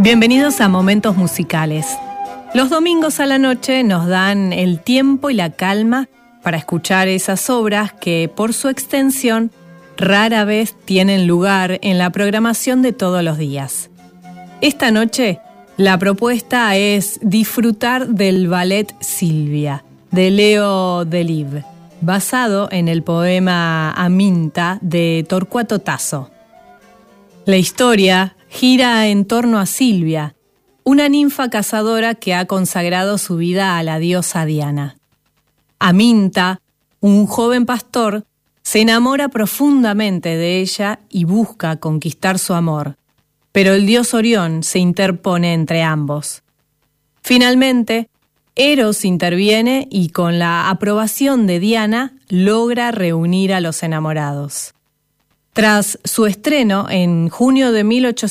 Bienvenidos a Momentos Musicales. Los domingos a la noche nos dan el tiempo y la calma para escuchar esas obras que, por su extensión, rara vez tienen lugar en la programación de todos los días. Esta noche, la propuesta es disfrutar del ballet Silvia, de Leo Delibes, basado en el poema Aminta de Torquato Tasso. La historia gira en torno a Silvia, una ninfa cazadora que ha consagrado su vida a la diosa Diana. Aminta, un joven pastor, se enamora profundamente de ella y busca conquistar su amor, pero el dios Orión se interpone entre ambos. Finalmente, Eros interviene y con la aprobación de Diana logra reunir a los enamorados. Tras su estreno en junio de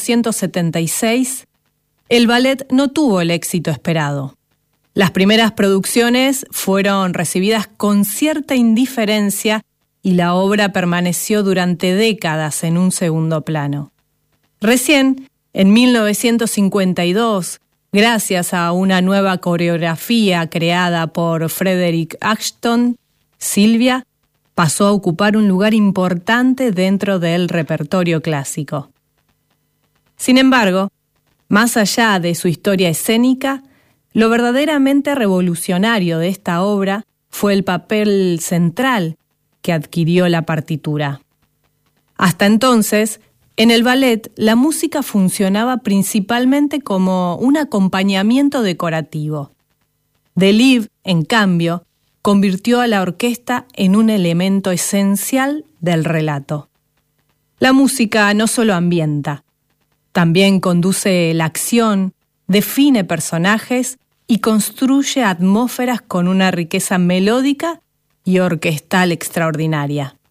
1876, el ballet no tuvo el éxito esperado. Las primeras producciones fueron recibidas con cierta indiferencia y la obra permaneció durante décadas en un segundo plano. Recién, en 1952, gracias a una nueva coreografía creada por Frederick Ashton, Silvia pasó a ocupar un lugar importante dentro del repertorio clásico. Sin embargo, más allá de su historia escénica, lo verdaderamente revolucionario de esta obra fue el papel central que adquirió la partitura. Hasta entonces, en el ballet, la música funcionaba principalmente como un acompañamiento decorativo. Delibes, en cambio, convirtió a la orquesta en un elemento esencial del relato. La música no solo ambienta, también conduce la acción, define personajes y construye atmósferas con una riqueza melódica y orquestal extraordinaria.